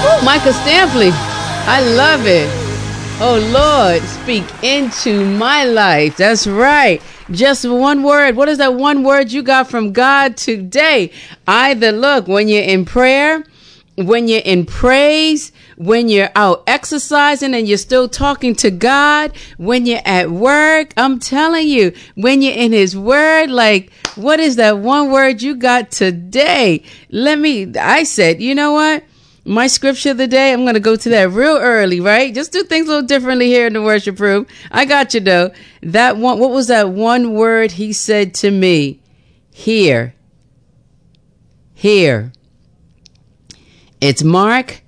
Oh, Micah Stampley. I love it. Oh, Lord, speak into my life. That's right. Just one word. What is that one word you got from God today? Either look, when you're in prayer, when you're in praise, when you're out exercising and you're still talking to God, when you're at work, I'm telling you, when you're in his word, like, what is that one word you got today? I said, you know what? My scripture of the day, I'm going to go to that real early, right? Just do things a little differently here in the worship room. I got you though. That one, what was that one word he said to me? Here. It's Mark.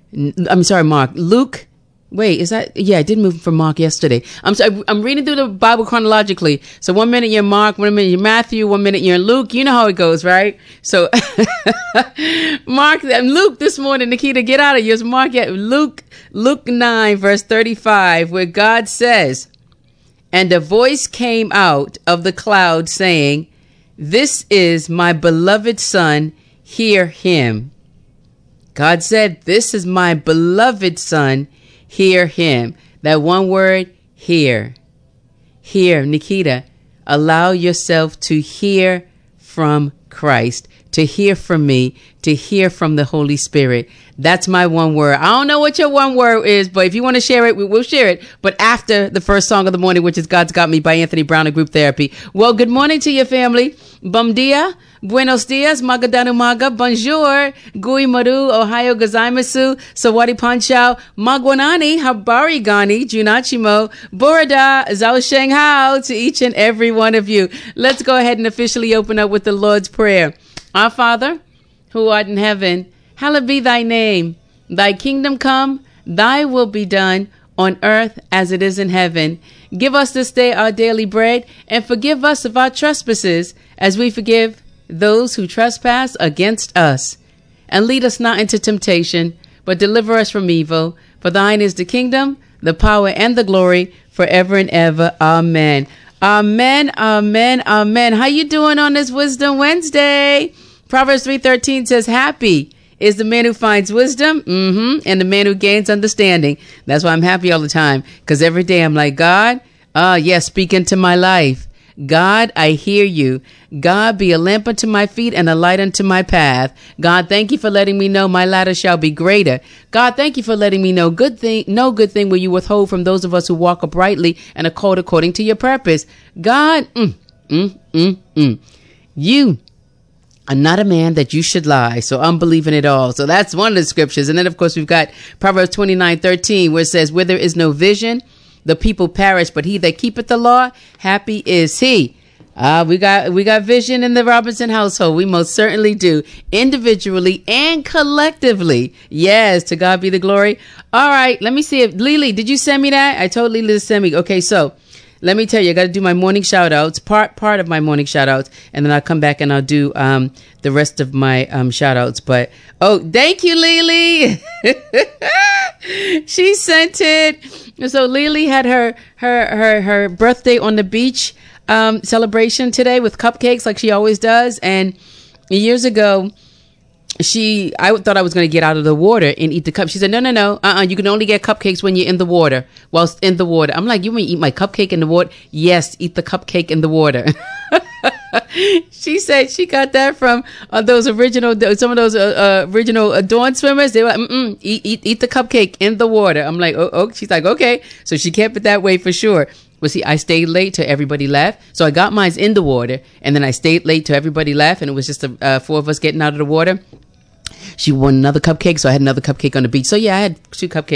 Luke. Wait, is that? Yeah, I did move from Mark yesterday. I'm sorry. I'm reading through the Bible chronologically. So 1 minute you're Mark, 1 minute you're Matthew, 1 minute you're Luke. You know how it goes, right? So Mark and Luke this morning, Nikita, get out of yours. Mark, Luke 9 verse 35, where God says, "And a voice came out of the cloud saying, 'This is my beloved son, hear him.'" God said, "This is my beloved son, hear him." That one word, hear. Hear, Nikita. Allow yourself to hear from Christ, to hear from me, to hear from the Holy Spirit. That's my one word. I don't know what your one word is, but if you want to share it, we will share it. But after the first song of the morning, which is God's Got Me by Anthony Brown and Group Therapy. Well, good morning to your family. Bom dia, buenos dias, magadanu maga, bonjour, gui maru, ohio gozaimasu, sawadi panchao, magwanani, habari gani, junachimo, borada, zhao sheng hao, to each and every one of you. Let's go ahead and officially open up with the Lord's Prayer. Our Father, who art in heaven, hallowed be thy name. Thy kingdom come, thy will be done on earth as it is in heaven. Give us this day our daily bread, and forgive us of our trespasses as we forgive those who trespass against us. And lead us not into temptation, but deliver us from evil. For thine is the kingdom, the power, and the glory forever and ever. Amen. Amen, amen, amen. How you doing on this Wisdom Wednesday? Proverbs 3:13 says, "Happy is the man who finds wisdom, and the man who gains understanding." That's why I'm happy all the time, because every day I'm like, God, yes, speak into my life. God, I hear you. God, be a lamp unto my feet and a light unto my path. God, thank you for letting me know my ladder shall be greater. God, thank you for letting me know no good thing will you withhold from those of us who walk uprightly and are called according to your purpose. God, you are not a man that you should lie. So I'm believing it all. So that's one of the scriptures. And then, of course, we've got Proverbs 29:13, where it says, "Where there is no vision, the people perish, but he that keepeth the law, happy is he." We got vision in the Robinson household. We most certainly do, individually and collectively. Yes, to God be the glory. All right, let me see if Lily, did you send me that? I told Lily to send me. Okay, so let me tell you, I got to do my morning shout outs, part of my morning shout outs, and then I'll come back and I'll do the rest of my shout outs. But thank you, Lily. She sent it. So Lily had her birthday on the beach celebration today with cupcakes like she always does. And years ago, I thought I was going to get out of the water and eat the cup. She said, no, you can only get cupcakes when you're in the water, whilst in the water. I'm like, you want to eat my cupcake in the water? Yes, eat the cupcake in the water. She said she got that from some of those original Dawn swimmers. They were like, eat the cupcake in the water. I'm like, oh, she's like, okay. So she kept it that way for sure. Well, see, I stayed late till everybody left. So I got mine in the water, and then I stayed late till everybody left, and it was just the 4 of us getting out of the water. She won another cupcake, so I had another cupcake on the beach. So yeah, I had 2 cupcakes.